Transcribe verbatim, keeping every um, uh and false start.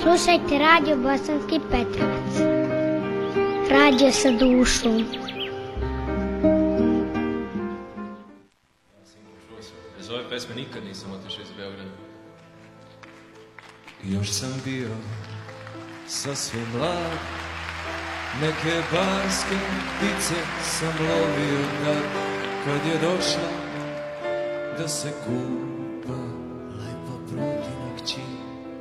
Slušajte radio Bosanski Petrovac. Radio sa dušom. Bez ove pesme nikad nisam otišao iz Beograda. Još sam bio sasvim mlad, neke barske ptice sam lovio tad, kad je došla da se kupa